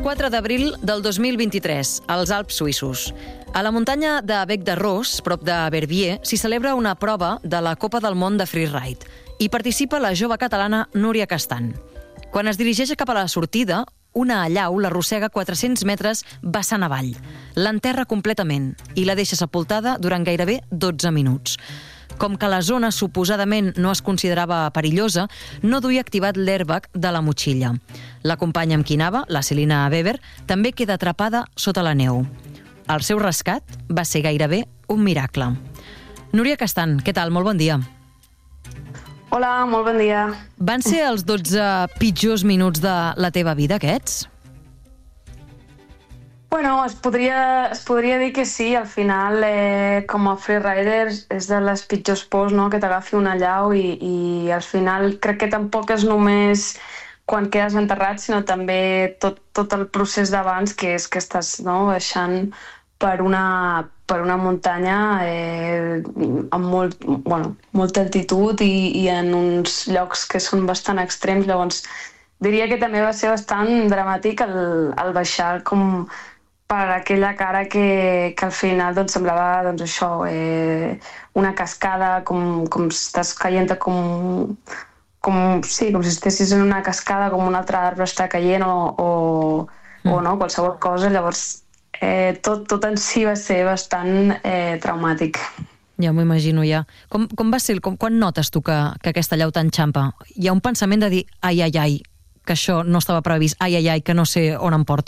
4 d'abril del 2023, als Alps suïssos. A la muntanya de Bec de Ros, prop de Verbier, s'hi celebra una prova de la Copa del Món de Freeride. Hi participa la jove catalana Núria Castan. Quan es dirigeix cap a la sortida, una allau l'arrossega 400 metres vessant avall. L'enterra completament i la deixa sepultada durant gairebé 12 minuts. Com que la zona suposadament no es considerava perillosa, no duia activat l'airbag de la motxilla. La companya amb qui anava, la Celina Weber, també queda atrapada sota la neu. El seu rescat va ser gairebé un miracle. Núria Castan, què tal? Molt bon dia. Hola, molt bon dia. Van ser els 12 pitjors minuts de la teva vida, aquests? Bueno, es podria dir que sí. Al final, com a freerider, és de les pitjors pors, no?, que t'agafi una allau i al final crec que tampoc és només quan quedes enterrat, sinó també tot el procés d'abans, que és que estàs, no?, baixant per una muntanya amb molta altitud i en uns llocs que són bastant extrems. Llavors, diria que també va ser bastant dramàtic el baixar com per aquella cara que al final doncs, semblava doncs, això, una cascada, com estàs caient com si estessis en una cascada, com un altre arbre està caient o no, qualsevol cosa. Llavors, tot en si va ser bastant traumàtic. Ja m'ho imagino, ja. Com va ser? Quan notes tu que aquesta allau t'enxampa? Hi ha un pensament de dir, ai, que això no estava previst, ai, que no sé on em porta?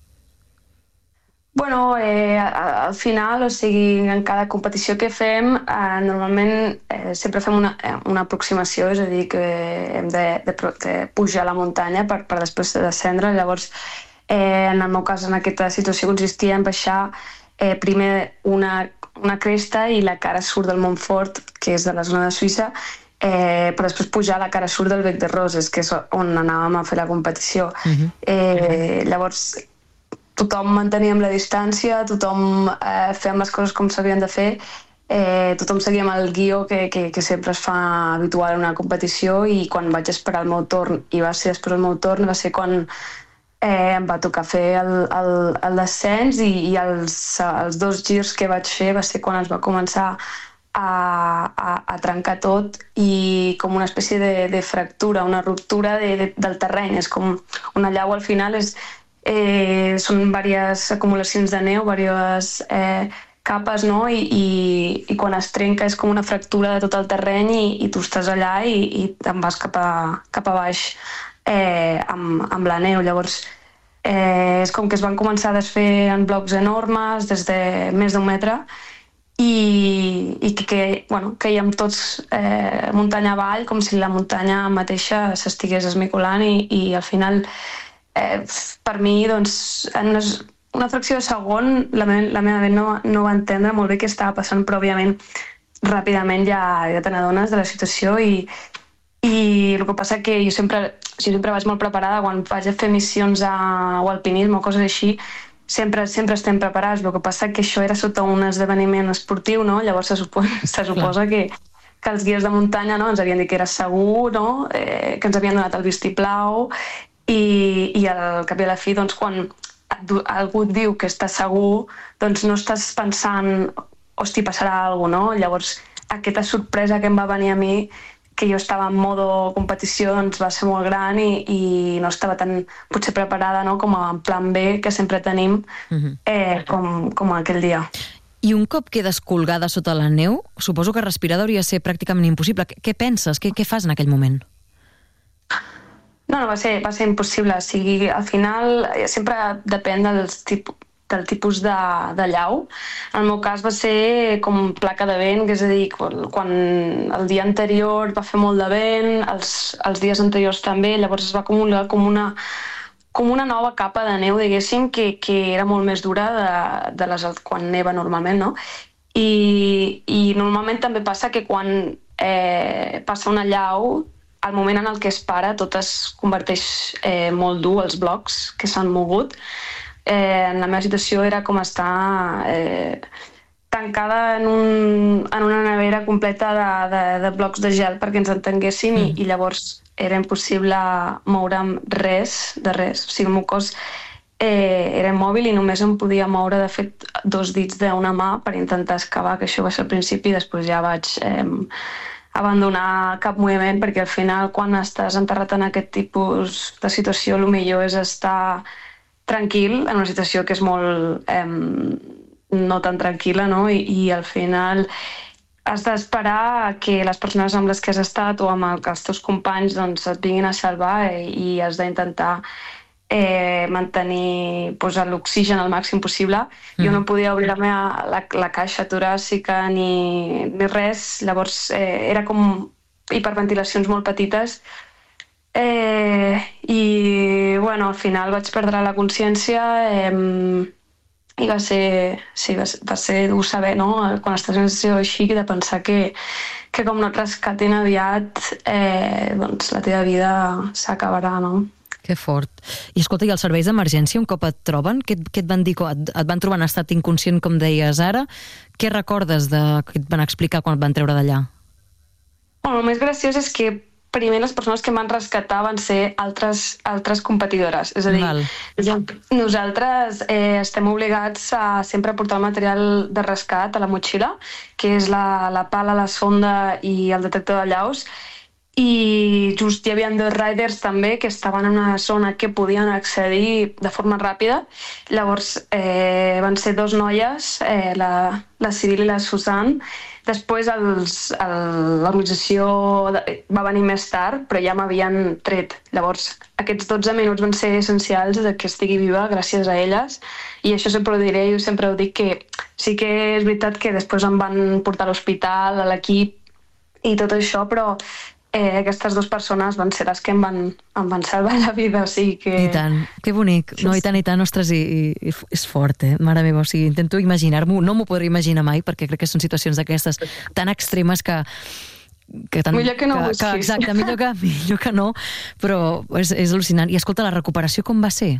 Bueno, al final, o sigui, en cada competició que fem, normalment sempre fem una aproximació, és a dir, que hem de pujar a la muntanya per després de descendre. Llavors, en el meu cas, en aquesta situació consistia en baixar primer una cresta i la cara surt del Montfort, que és de la zona de Suïssa, però després pujar la cara surt del Bec de Roses, que és on anàvem a fer la competició. Llavors, tothom manteníem la distància, tothom fèiem les coses com s'havien de fer, tothom seguíem el guió que sempre es fa habitual en una competició, i quan vaig esperar el meu torn, i va ser després el meu torn, va ser quan em va tocar fer el descens, i els 2 girs que vaig fer va ser quan es va començar a trencar tot, i com una espècie de fractura, una ruptura del terreny. És com una allau, al final són diverses acumulacions de neu, diverses capes, no? I quan es trenca és com una fractura de tot el terreny, i tu estàs allà i te'n vas cap a baix amb la neu. Llavors, és com que es van començar a desfer en blocs enormes, des de més d'1 metre, i que caiem tots muntanya avall, com si la muntanya mateixa s'estigués esmicolant, i al final, per mi, doncs, en una fracció de segon, la meva ment no va entendre molt bé què estava passant, però òbviament ràpidament ja te n'adones de la situació, i el que passa que jo sempre vaig molt preparada. Quan vaig a fer missions o alpinisme o coses així, sempre estem preparats. El que passa que això era sota un esdeveniment esportiu, no? Llavors se suposa que els guies de muntanya, no, ens havien dit que era segur, no? Que ens havien donat el vistiplau, i al cap i a la fi, doncs, quan algú et diu que està segur, doncs no estàs pensant, hosti, passarà alguna cosa, no? Llavors, aquesta sorpresa que em va venir a mi, que jo estava en modo competició, doncs va ser molt gran, i no estava tan potser preparada, no?, com en plan B, que sempre tenim, com aquell dia. I un cop quedes colgada sota la neu, suposo que respirar hauria de ser pràcticament impossible. Què penses? Què fas en aquell moment? No, va ser impossible. O sigui, al final sempre depèn del tipus de llau. En el meu cas va ser com placa de vent, que és a dir, quan el dia anterior va fer molt de vent, els dies anteriors també, llavors es va acumular com una nova capa de neu, diguéssim, que era molt més dura de les quan neva normalment, no? I normalment també passa que quan passa una allau, al moment en el que es para, tot es converteix molt dur, els blocs que s'han mogut. En la meva situació era com estar tancada en una nevera completa de blocs de gel, perquè ens entenguessin, i llavors era impossible moure'm res. O sigui, el meu cos era immòbil i només em podia moure, de fet, 2 dits d'una mà per intentar excavar, que això va ser al principi, i després ja vaig abandonar cap moviment, perquè al final, quan estàs enterrat en aquest tipus de situació, el millor és estar tranquil en una situació que és molt no tan tranquil·la, no? I al final has d'esperar que les persones amb les que has estat o amb els teus companys doncs, et vinguin a salvar i has d'intentar mantenir l'oxigen al màxim possible. Jo no podia obrir la caixa toràcica ni res, llavors era com hiperventilacions molt petites i bueno, al final vaig perdre la consciència i va ser dur saber, no? Quan estàs en una situació així, de pensar que com no et rescatin aviat doncs la teva vida s'acabarà, no? Que fort. I escolta, i els serveis d'emergència, un cop et troben, què et van dir? Et van trobar en estat inconscient, com deies ara? Què recordes que et van explicar quan et van treure d'allà? Bueno, el més graciós és que primer les persones que em van rescatar van ser altres competidores. És a dir, nosaltres estem obligats a sempre portar el material de rescat a la motxilla, que és la pala, la sonda i el detector de llaus, i just hi havia 2 riders també que estaven en una zona que podien accedir de forma ràpida. Llavors van ser 2 noies, la Cyril i la Susan. Després l'organització va venir més tard, però ja m'havien tret. Llavors aquests 12 minuts van ser essencials que estigui viva gràcies a elles, i això sempre ho diré, jo sempre ho dic, que sí que és veritat que després em van portar a l'hospital, a l'equip i tot això, però aquestes 2 persones van ser les que em van salvar la vida, o sigui que... I tant, que bonic, no, i tant, ostres, i és fort, mare meva, o sigui, intento imaginar-m'ho, no m'ho podré imaginar mai, perquè crec que són situacions d'aquestes tan extremes que millor que no ho busquis. Exacte, millor que no, però és al·lucinant. I escolta, la recuperació com va ser?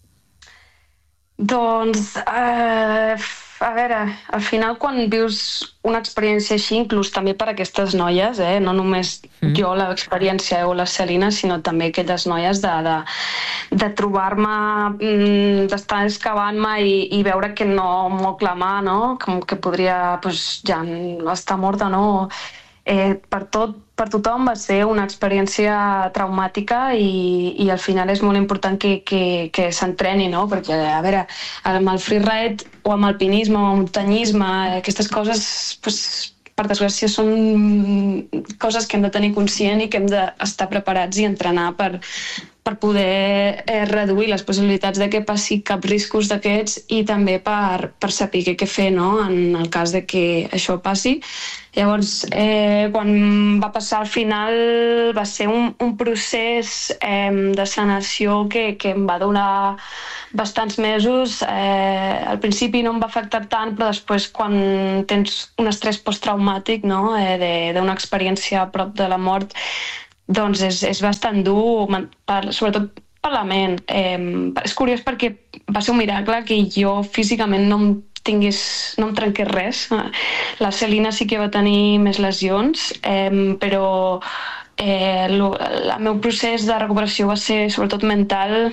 Doncs, a veure, al final quan vius una experiència així, inclús també per aquestes noies, no només jo l'experiència o la Celina, sinó també aquelles noies de trobar-me, d'estar excavant-me i veure que no m'ho clamar, no? Com que podria ja estar morta, no? Per tothom va ser una experiència traumàtica i al final és molt important que s'entreni, no? Perquè, a veure, amb el freeride o amb alpinisme o amb muntanyisme, aquestes coses, per desgràcia, són coses que hem de tenir conscient i que hem d'estar preparats i entrenar per poder reduir les possibilitats de que passi cap riscos d'aquests i també per saber què fer, no? En el cas de que això passi. Llavors, quan va passar al final va ser un procés de sanació que em va durar bastants mesos. Al principi no em va afectar tant, però després quan tens un estrès posttraumàtic, no? D'una experiència a prop de la mort, doncs és bastant dur, sobretot per la ment. És curiós perquè va ser un miracle que jo físicament no em trenqués res. La Celina sí que va tenir més lesions, però el meu procés de recuperació va ser sobretot mental,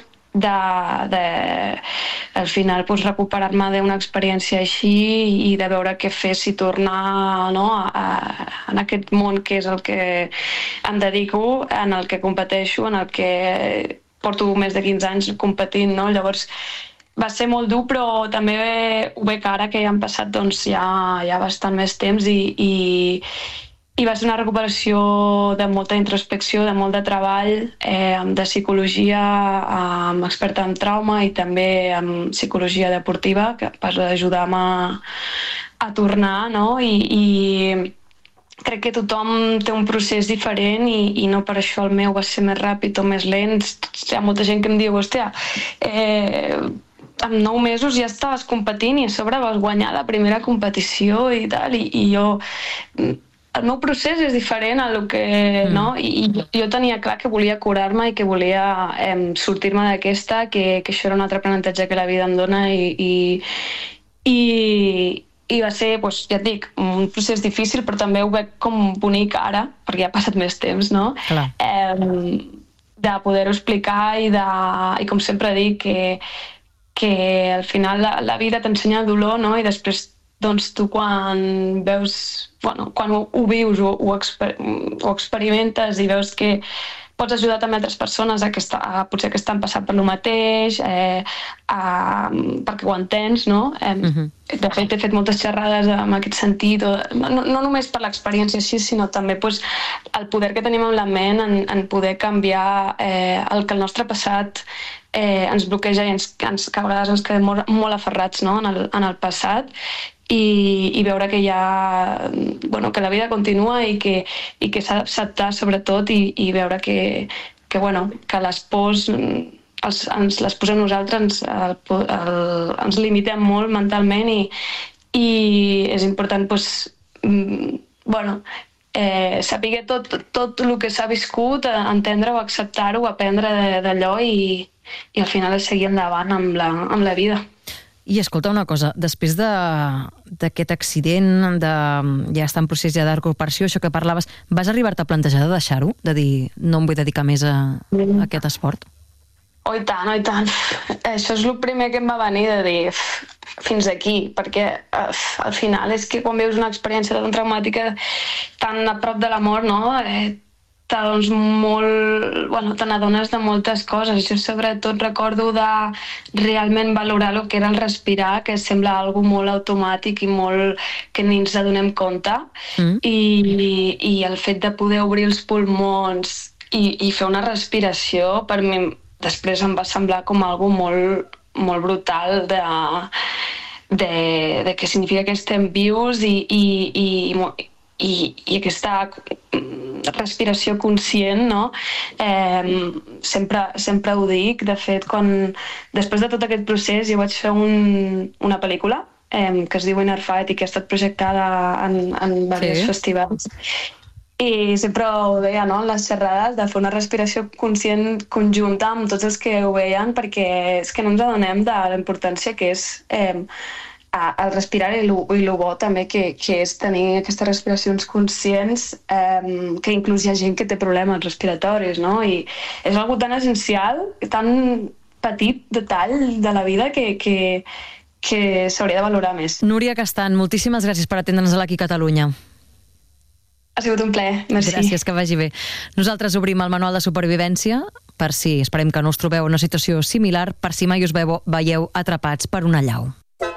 al final recuperar-me d'una experiència així i de veure què fer si tornar, no, en aquest món que és el que em dedico, en el que competeixo, en el que porto més de 15 anys competint, no? Llavors va ser molt dur, però també ho veig ara que ja han passat ja bastant més temps i va ser una recuperació de molta introspecció, de molt de treball, de psicologia, amb experta en trauma i també amb psicologia deportiva, que per ajudar-me a tornar, no? I crec que tothom té un procés diferent i no per això el meu va ser més ràpid o més lent. Hi ha molta gent que em diu, hòstia, amb 9 mesos ja estaves competint i a sobre vas guanyar la primera competició i tal, i jo... El meu procés és diferent a lo que... no? I jo tenia clar que volia curar-me i que volia sortir-me d'aquesta, que això era un altre aprenentatge que la vida em dona i va ser, ja et dic, un procés difícil, però també ho veig com bonic ara, perquè ja ha passat més temps, no? De poder-ho explicar i com sempre dic, al final la vida t'ensenya el dolor, no? I després doncs tu quan veus, quan ho vius o experimentes i veus que pots ajudar també altres persones potser que estan passant per lo mateix, perquè ho entens, no? De fet, he fet moltes xerrades en aquest sentit, no només per l'experiència així, sinó també el poder que tenim en la ment en poder canviar el que el nostre passat ens bloqueja i que a vegades ens quedem molt aferrats, no? en el passat, i veure que que la vida continua i que s'ha d'acceptar sobretot i veure que les pors ens les posem nosaltres, ens limitem molt mentalment i és important saber tot el que s'ha viscut, entendre-ho, acceptar-ho, aprendre d'allò i al final seguir endavant amb la vida. I escolta una cosa, després d'aquest accident, ja està en procés de recuperació, això que parlaves, vas arribar-te a plantejar de deixar-ho? De dir, no em vull dedicar més a aquest esport? Oh, i tant, oh, i tant. Això és el primer que em va venir, de dir fins aquí, perquè al final és que quan veus una experiència tan traumàtica, tan a prop de la mort, no? Te n'adones de moltes coses. Jo sobretot recordo de realment valorar el que era el respirar, que sembla algo molt automàtic i molt que ni ens adonem compte, i el fet de poder obrir els pulmons i fer una respiració, per mi després em va semblar com algo molt, molt brutal de què significa que estem vius i aquesta respiració conscient, no? Sempre ho dic. De fet, després de tot aquest procés, jo vaig fer una pel·lícula que es diu Inner Fight i que ha estat projectada en diversos festivals. I sempre ho deia, no?, en les xerrades, de fer una respiració conscient conjunta amb tots els que ho veien, perquè és que no ens adonem de la importància que és el respirar i el bo també que és tenir aquestes respiracions conscients, que inclús hi ha gent que té problemes respiratoris, no? I és algo tan essencial, tan petit detall de la vida que s'hauria de valorar més. Núria Castan, moltíssimes gràcies per atendre'ns aquí a Catalunya. Ha sigut un plaer, merci. Gràcies, que vagi bé. Nosaltres obrim el manual de supervivència, per si esperem que no us trobeu en una situació similar, per si mai us veieu atrapats per una allau.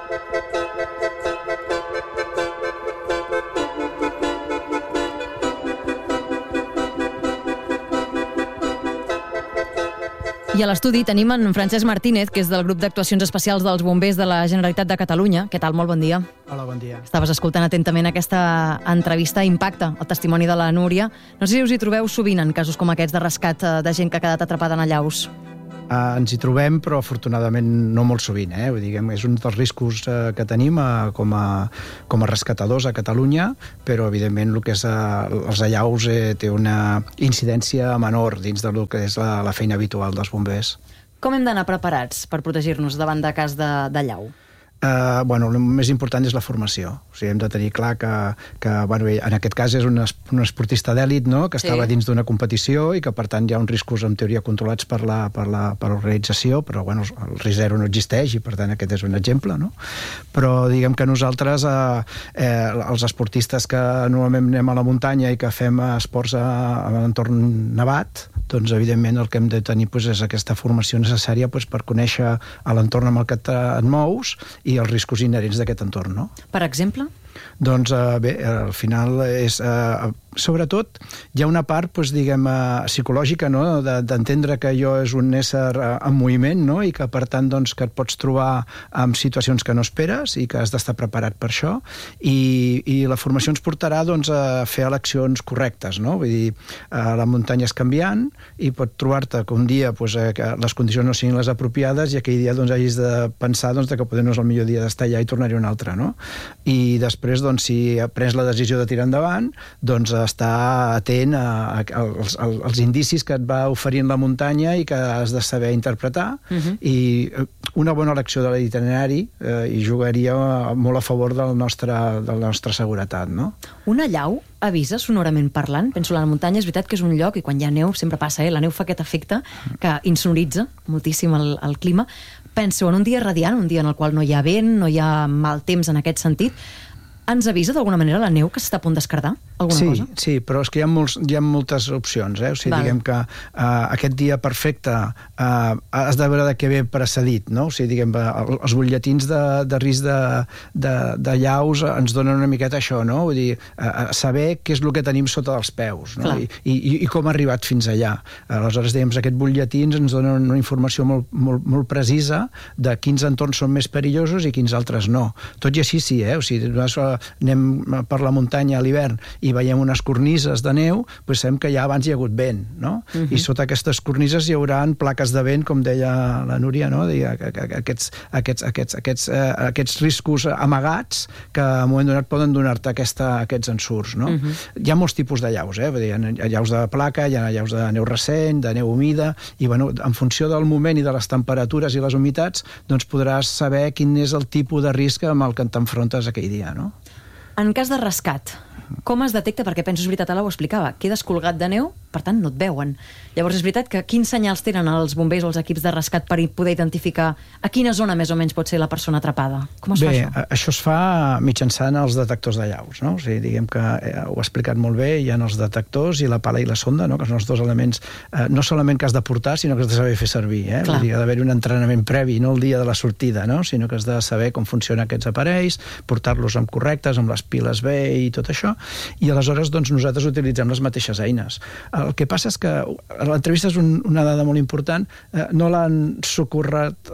I a l'estudi tenim en Francesc Martínez, que és del grup d'actuacions especials dels bombers de la Generalitat de Catalunya. Què tal? Molt bon dia. Hola, bon dia. Estaves escoltant atentament aquesta entrevista. Impacta el testimoni de la Núria. No sé si us hi trobeu sovint en casos com aquests de rescat de gent que ha quedat atrapada en allaus. Ens hi trobem, però afortunadament no molt sovint. Vull dir, és un dels riscos que tenim com a rescatadors a Catalunya, però evidentment el que és els allaus té una incidència menor dins del que és la feina habitual dels bombers. Com hem d'anar preparats per protegir-nos davant de cas d'allau? El més important és la formació. O sigui, hem de tenir clar que en aquest cas és un esportista d'èlit, no?, que estava dins d'una competició i que, per tant, hi ha uns riscos, en teoria, controlats per l'organització, però el risc zero no existeix i, per tant, aquest és un exemple, no? Però diguem que nosaltres, els esportistes que normalment anem a la muntanya i que fem esports a l'entorn nevat, doncs, evidentment, el que hem de tenir és aquesta formació necessària per conèixer l'entorn amb el que et mous i els riscos inherents d'aquest entorn, no? Per exemple? Doncs bé, al final és... Sobretot, hi ha una part, psicològica, no?, d'entendre que allò és un ésser en moviment, no?, i que, per tant, que et pots trobar en situacions que no esperes i que has d'estar preparat per això, i la formació ens portarà a fer eleccions correctes, no? Vull dir, la muntanya és canviant i pot trobar-te que un dia que les condicions no siguin les apropiades i aquell dia hagis de pensar que potser no és el millor dia d'estar allà i tornar-hi un altre, no? I després després, doncs, si prens la decisió de tirar endavant, doncs estar atent als indicis que et va oferint la muntanya i que has de saber interpretar, i una bona elecció de l'itinerari hi jugaria molt a favor de la nostra seguretat, no? Una llau avisa sonorament parlant? Penso, la muntanya és veritat que és un lloc, i quan hi ha neu sempre passa, la neu fa aquest efecte que insonoritza moltíssim el clima. Penso en un dia radiant, un dia en el qual no hi ha vent, no hi ha mal temps en aquest sentit, ens avisa d'alguna manera la neu que s'està a punt d'esquerdar? Alguna cosa? Sí, però és que hi ha moltes opcions. O sigui, diguem que aquest dia perfecte has de veure de què ve precedit, no? O sigui, diguem, els butlletins de risc de llaus ens donen una miqueta això, no? Vull dir, saber què és el que tenim sota dels peus, no? I com ha arribat fins allà. Aleshores, diguem, aquests butlletins ens donen una informació molt precisa de quins entorns són més perillosos i quins altres no. Tot i així sí, o sigui, anem per la muntanya a l'hivern i veiem unes cornises de neu, doncs sabem que ja abans hi ha hagut vent, no? I sota aquestes cornises hi haurà plaques de vent, com deia la Núria, no? Aquests riscos amagats que en un moment donat poden donar-te aquests ensurts, no? Hi ha molts tipus de llaus, Vull dir, hi ha llaus de placa, hi ha llaus de neu recent, de neu humida, i en funció del moment i de les temperatures i les humitats, doncs podràs saber quin és el tipus de risc amb el que t'enfrontes aquell dia, no? En cas de rescat, com es detecta? Perquè penso, és veritat, ara ho explicava, quedes colgat de neu, per tant no et veuen. Llavors és veritat que quins senyals tenen els bombers o els equips de rescat per poder identificar a quina zona més o menys pot ser la persona atrapada? Com es fa això? Bé, això es fa mitjançant els detectors de llaus, no? O sigui, diguem que ho ha explicat molt bé, hi ha els detectors i la pala i la sonda, no? Que són els dos elements, no solament que has de portar, sinó que has de saber fer servir, Vull dir, ha d'haver un entrenament previ, no el dia de la sortida, no? Sinó que has de saber com funcionen aquests aparells, portar-los amb correctes, amb les piles bé i tot això, i aleshores doncs, nosaltres utilitzem les mateixes eines. El que passa és que l'entrevista és una dada molt important, no l'han socorret,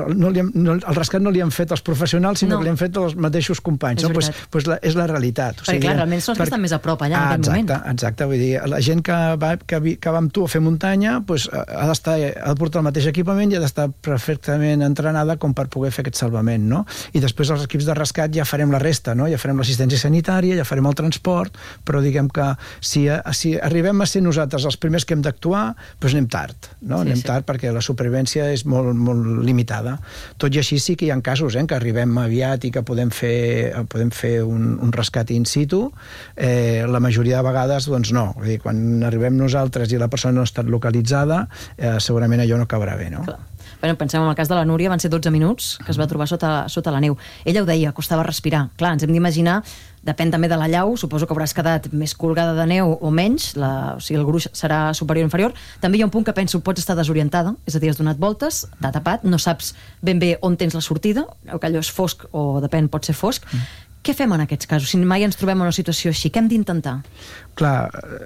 el rescat no li han fet els professionals, sinó que li han fet els mateixos companys. És la realitat. Perquè clar, realment són els que estan més a prop allà en aquell moment. Exacte, vull dir, la gent que va amb tu a fer muntanya ha de portar el mateix equipament i ha d'estar perfectament entrenada com per poder fer aquest salvament, no? I després els equips de rescat ja farem la resta, no? Ja farem l'assistència sanitària, ja farem el transport, però diguem que si arribem a ser nosaltres els primers que hem d'actuar, doncs anem tard, no? Anem tard perquè la supervivència és molt, molt limitada. Tot i així sí que hi ha casos que arribem aviat i que podem fer un rescat in situ. La majoria de vegades, doncs no. Vull dir, quan arribem nosaltres i la persona no ha estat localitzada, segurament allò no acabarà bé, no? Clar. Bueno, pensem en el cas de la Núria, van ser 12 minuts que es va trobar sota la neu. Ella ho deia, costava respirar. Clar, ens hem d'imaginar, depèn també de la llau, suposo que hauràs quedat més colgada de neu o menys, o sigui, el gruix serà superior o inferior. També hi ha un punt que penso, pots estar desorientada, és a dir, has donat voltes, t'ha tapat, no saps ben bé on tens la sortida, o que allò és fosc o depèn, pot ser fosc. Què fem en aquests casos? Si mai ens trobem en una situació així, què hem d'intentar? Clar,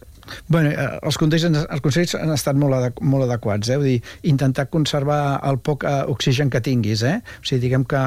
els consells han estat molt adequats, Vull dir, intentar conservar el poc oxigen que tinguis, O sigui, diguem que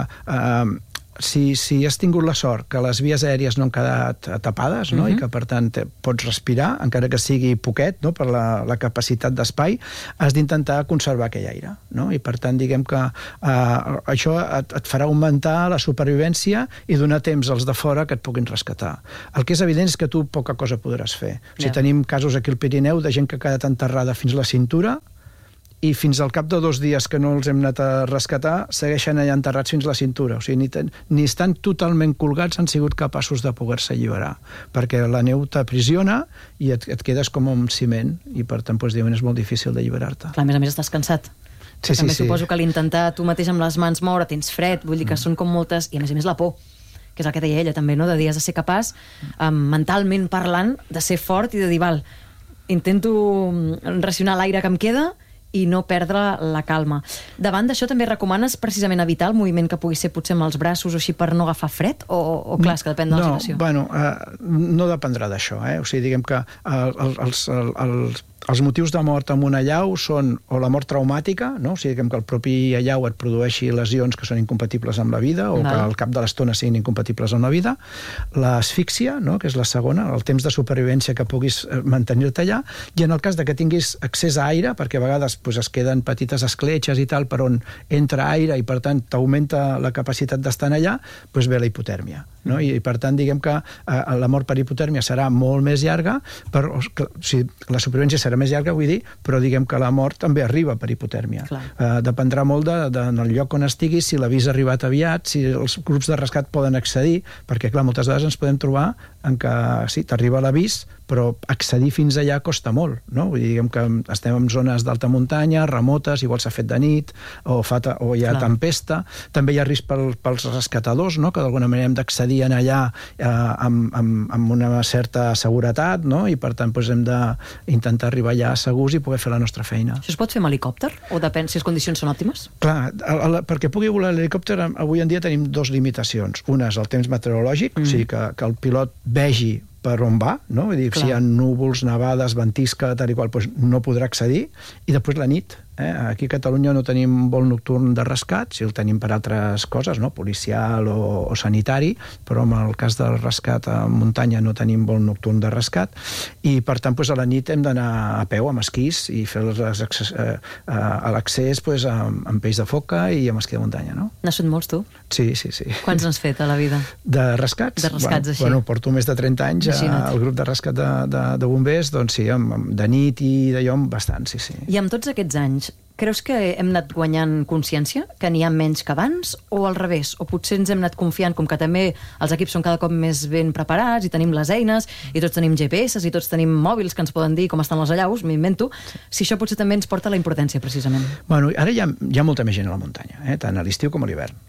si has tingut la sort que les vies aèries no han quedat tapades, no? I que per tant pots respirar, encara que sigui poquet, no? Per la capacitat d'espai, has d'intentar conservar aquell aire, no? I per tant diguem que això et farà augmentar la supervivència i donar temps als de fora que et puguin rescatar. El que és evident és que tu poca cosa podràs fer. O sigui, tenim casos aquí al Pirineu de gent que ha quedat enterrada fins la cintura i fins al cap de 2 dies que no els hem anat a rescatar, segueixen allà enterrats fins la cintura. O sigui, ni estan totalment colgats han sigut capaços de poder-se alliberar, perquè la neu t'aprisiona i et quedes com un ciment, i per tant, és molt difícil d'alliberar-te. Clar, a més estàs cansat. També suposo que l'intentar tu mateix amb les mans moure, tens fred, vull dir que són com moltes, i a més la por, que és el que deia ella també, no? De dir, has de ser capaç, mentalment parlant, de ser fort i de dir, val, intento racionar l'aire que em queda i no perdre la calma. Davant d'això també recomanes precisament evitar el moviment que pugui ser potser amb els braços o així per no agafar fred? O clar, és que depèn de la situació? No dependrà d'això. O sigui, diguem que els els motius de mort amb una allau són o la mort traumàtica, no? O sigui, que el propi allau et produeixi lesions que són incompatibles amb la vida o que al cap de l'estona siguin incompatibles amb la vida, l'asfíxia, no? Que és la segona, el temps de supervivència que puguis mantenir-te allà, i en el cas de que tinguis accés a aire, perquè a vegades es queden petites escletxes i tal per on entra aire i per tant t'augmenta la capacitat d'estar allà, doncs ve la hipotèrmia. No? I per tant, diguem que la mort per hipotèrmia serà molt més llarga, però la supervivència serà més llarga, vull dir, però diguem que la mort també arriba per hipotèrmia. Dependrà molt del lloc on estiguis, si l'avís ha arribat aviat, si els grups de rescat poden accedir, perquè clar, moltes vegades ens podem trobar en què sí, t'arriba l'avís, però accedir fins allà costa molt, no? Vull dir, diguem que estem en zones d'alta muntanya, remotes, igual s'ha fet de nit, o hi ha tempesta, també hi ha risc pels rescatadors, no? Que d'alguna manera hem d'accedir allà amb una certa seguretat, no? I per tant hem d'intentar arribar allà segurs i poder fer la nostra feina. Això es pot fer amb helicòpter? O depèn si les condicions són òptimes? Clar, perquè pugui volar l'helicòpter, avui en dia tenim dues limitacions. Una és el temps meteorològic, o sigui que el pilot vegi per on va, no? Vull dir, si hi ha núvols, nevades, ventisca, tal i qual, doncs no podrà accedir, i després la nit. Aquí a Catalunya no tenim vol nocturn de rescat, si el tenim per altres coses, no? Policial o sanitari, però en el cas del rescat a muntanya no tenim vol nocturn de rescat, i per tant a la nit hem d'anar a peu amb esquís i fer l'accés amb peix de foca i amb esquí de muntanya, no? N'has fet molts, tu? Sí. Quants n'has fet a la vida? De rescats? De rescats, així. Bueno, porto més de 30 anys al grup de rescat de bombers, doncs sí, de nit i d'allò bastant, sí. I amb tots aquests anys, creus que hem anat guanyant consciència? Que n'hi ha menys que abans? O al revés? O potser ens hem anat confiant, com que també els equips són cada cop més ben preparats i tenim les eines, i tots tenim GPS i tots tenim mòbils que ens poden dir com estan les allaus, m'invento, si això potser també ens porta a la imprudència, precisament. Bueno, ara hi ha molta més gent a la muntanya, tant a l'estiu com a l'hivern.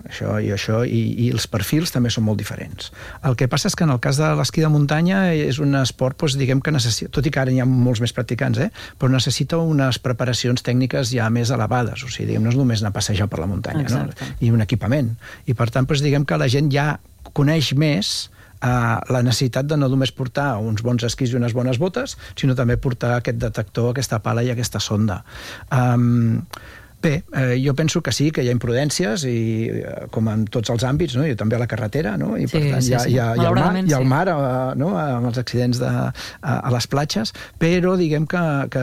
I els perfils també són molt diferents. El que passa és que en el cas de l'esquí de muntanya és un esport, diguem que necessita, tot i que ara hi ha molts més practicants, però necessita unes preparacions tècniques ja més elevades, o sigui, no és només anar a passejar per la muntanya, no? I un equipament. I per tant, diguem que la gent ja coneix més la necessitat de no només portar uns bons esquís i unes bones botes, sinó també portar aquest detector, aquesta pala i aquesta sonda. Bé, jo penso que sí, que hi ha imprudències, i com en tots els àmbits, no? I també a la carretera, no? I per tant hi ha el mar, no? Amb els accidents a les platges, però diguem que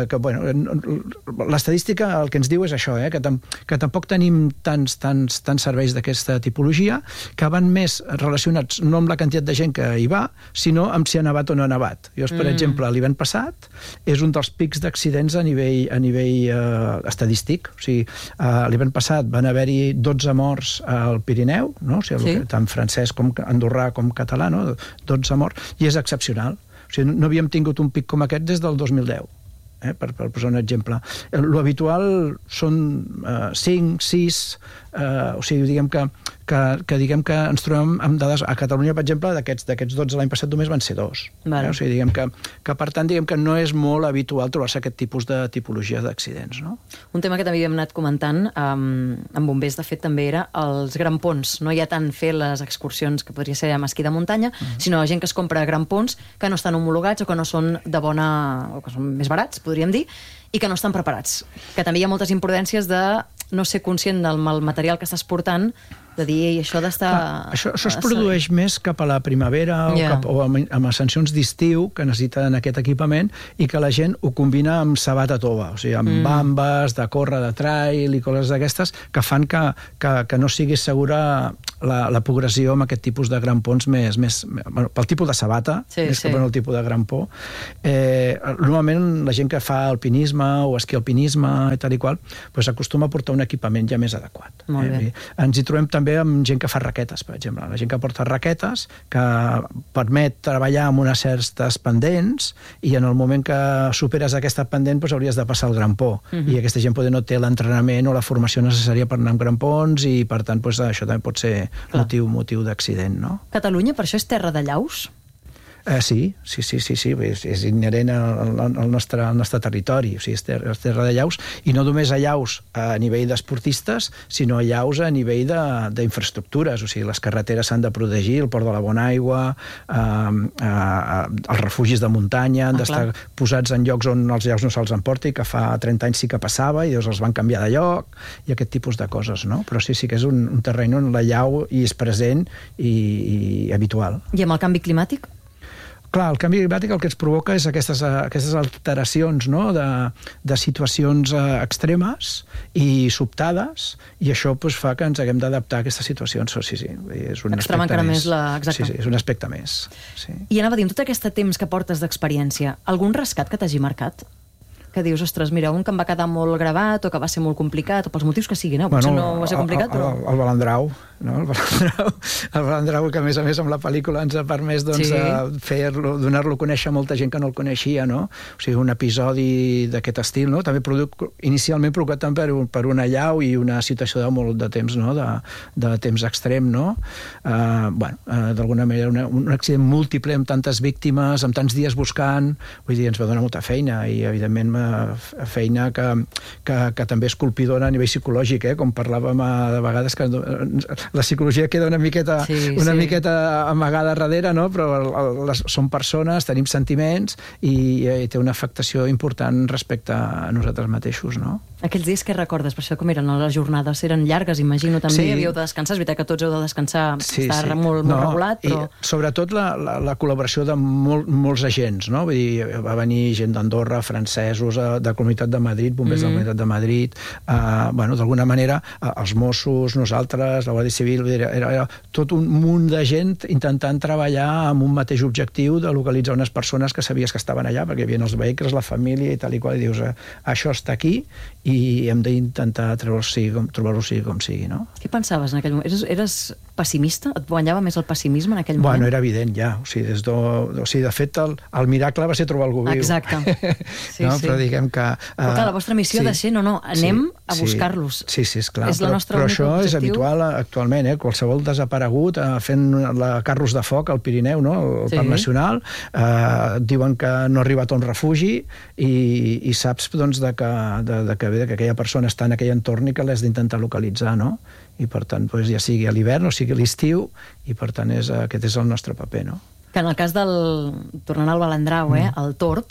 l'estadística el que ens diu és això, que tampoc tenim tants serveis d'aquesta tipologia, que van més relacionats no amb la quantitat de gent que hi va, sinó amb si ha nevat o no ha nevat. Jo, per exemple, l'hivern passat és un dels pics d'accidents a nivell estadístic, o sigui, l'hivern passat van haver-hi 12 morts al Pirineu, no? O sigui, tant francès com andorrà com català, no? 12 morts, i és excepcional. O sigui, no havíem tingut un pic com aquest des del 2010. Per posar un exemple. L'habitual són 5, 6, o sigui, diguem que ens trobem amb dades. A Catalunya, per exemple, d'aquests 12 l'any passat només van ser 2. O sigui, diguem que per tant, diguem que no és molt habitual trobar-se aquest tipus de tipologia d'accidents, no? Un tema que també havíem anat comentant amb bombers, de fet, també era els grampons. No hi ha tant fer les excursions que podria ser amb esquí de muntanya, sinó gent que es compra grampons que no estan homologats o que no són de bona, o que són més barats, podríem dir, i que no estan preparats. Que també hi ha moltes imprudències de no ser conscient del material que estàs portant, de dir, això d'estar... Això es produeix més cap a la primavera o amb ascensions d'estiu que necessiten aquest equipament, i que la gent ho combina amb sabata tova, o sigui, amb bambes, de córrer, de trail i coses d'aquestes, que fan que no sigui segura la progressió amb aquest tipus de grampons pel tipus de sabata, més que per el tipus de grampó. Normalment la gent que fa alpinisme o esquí alpinisme i tal i qual, acostuma a portar un equipament ja més adequat. Ens hi trobem també amb gent que fa raquetes, per exemple. La gent que porta raquetes, que permet treballar amb unes certes pendents, i en el moment que superes aquesta pendent hauries de passar el grampó. I aquesta gent no té l'entrenament o la formació necessària per anar amb grampons, i per tant això també pot ser motiu d'accident, no? Catalunya, per això, és terra de llaus? Sí, és inherent al nostre territori, o sigui, és terra de llaus, i no només a llaus a nivell d'esportistes, sinó a llaus a nivell d'infraestructures, o sigui, les carreteres s'han de protegir, el port de la Bonaigua, els refugis de muntanya han d'estar posats en llocs on els llaus no se'ls emporti, que fa 30 anys sí que passava, i llavors els van canviar de lloc, i aquest tipus de coses, no? Però sí que és un terreny on la llau hi és present i habitual. I amb el canvi climàtic? Clar, el canvi climàtic el que ens provoca és aquestes alteracions, no?, de situacions extremes i sobtades, i això fa que ens haguem d'adaptar a aquestes situacions. Sí, és un aspecte encara més. Exacte. Sí, és un aspecte més. Sí. I anava a dir, en tot aquest temps que portes d'experiència, algun rescat que t'hagi marcat? Que dius, ostres, mira, un que em va quedar molt gravat o que va ser molt complicat, o pels motius que siguin, potser no va ser complicat, però... El Balandrau, no? El Balandrau, que a més amb la pel·lícula ens ha permès donar-lo a conèixer a molta gent que no el coneixia, no? O sigui, un episodi d'aquest estil, no? També inicialment provocat per una allau i una situació de molt de temps, no? De temps extrem, no? D'alguna manera, un accident múltiple amb tantes víctimes, amb tants dies buscant, vull dir, ens va donar molta feina, i evidentment feina que també és colpidora a nivell psicològic, com parlàvem de vegades, que la psicologia queda una miqueta amagada darrere, no? Però som persones, tenim sentiments i té una afectació important respecte a nosaltres mateixos, no? Aquells dies que recordes, per això com eren les jornades, eren llargues, imagino, també, havíeu de descansar, és veritat que tots heu de descansar, estar molt regulat, però... I sobretot la col·laboració de molts agents, no? Vull dir, va venir gent d'Andorra, francesos, de la Comunitat de Madrid, bombers de la Comunitat de Madrid, d'alguna manera, els Mossos, nosaltres, la Guàrdia Civil, era tot un munt de gent intentant treballar amb un mateix objectiu de localitzar unes persones que sabies que estaven allà, perquè hi havia els vehicles, la família i tal i qual, i dius, això està aquí i hem d'intentar trobar-lo sigui com sigui, no? Què pensaves en aquell moment? Eres pessimista? Et guanyava més el pessimisme en aquell moment? Bueno, era evident ja, o sigui, de fet el miracle va ser trobar algú viu. Exacte. Però diguem que... Però clar, la vostra missió ha de ser, anem a buscar-los. Sí, esclar, és però això és habitual actualment, qualsevol desaparegut fent carros de foc al Pirineu, no? El Parc Nacional, diuen que no ha arribat a un refugi i saps que aquella persona està en aquell entorn i que l'has d'intentar localitzar, no? I per tant, ja sigui a l'hivern o sigui a l'estiu, i per tant aquest és el nostre paper, no? Que en el cas tornant al Balandrau, el Torb,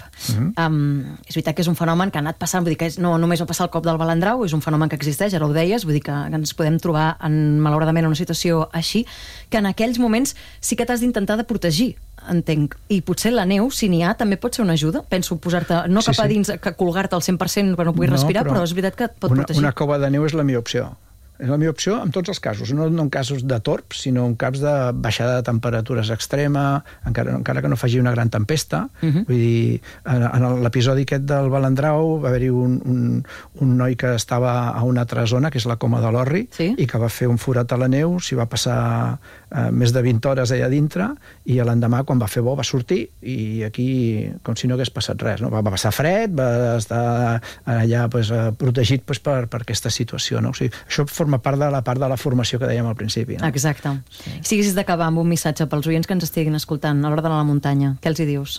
és veritat que és un fenomen que ha anat passant, vull dir que no només va passar el cop del Balandrau, és un fenomen que existeix, ara ho deies, vull dir que ens podem trobar malauradament en una situació així, que en aquells moments sí que t'has d'intentar de protegir, entenc, i potser la neu, si n'hi ha, també pot ser una ajuda, penso posar-te, no cap a dins, que colgar-te al 100% perquè no puguis respirar, però és veritat que et pot protegir. Una cova de neu és la millor opció. És la millor opció en tots els casos, no en casos de torb, sinó en casos de baixada de temperatures extrema, encara que no faci una gran tempesta. Vull dir, en l'episodi aquest del Balandrau va haver-hi un noi que estava a una altra zona, que és la Coma de l'Orri, i que va fer un forat a la neu, s'hi va passar més de 20 hores allà dintre, i l'endemà, quan va fer bo, va sortir, i aquí, com si no hagués passat res, no? Va passar fred, va estar allà protegit per aquesta situació, no? O sigui, això forma part de la formació que dèiem al principi, no? Exacte. Si haguessis d'acabar amb un missatge pels oients que ens estiguin escoltant a l'hora d'anar a la muntanya, què els hi dius?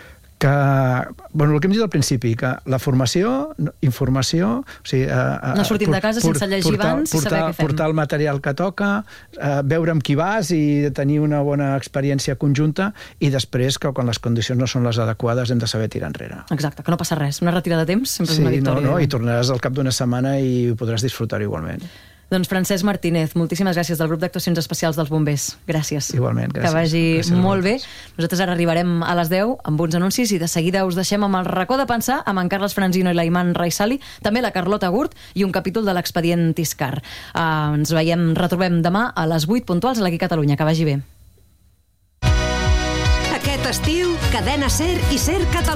El que hem dit al principi, que la formació, informació... No sortim de casa sense llegir abans i saber què fem. Portar el material que toca, veure amb qui vas i tenir una bona experiència conjunta, i després, que quan les condicions no són les adequades, hem de saber tirar enrere. Exacte, que no passa res. Una retirada de temps sempre és una victòria. I tornaràs al cap d'una setmana i podràs disfrutar-ho igualment. Doncs Francesc Martínez, moltíssimes gràcies del grup d'actuacions especials dels bombers. Gràcies. Igualment, gràcies. Que vagi molt bé. Nosaltres ara arribarem a les 10 amb uns anuncis i de seguida us deixem amb el racó de pensar amb en Carles Franzino i la Iman Raisali, també la Carlota Gurt i un capítol de l'expedient Tiscar. Ens retrobem demà a les 8 puntuals a l'Aquí Catalunya. Que vagi bé. Aquest estiu, Cadena SER i SER Catalunya.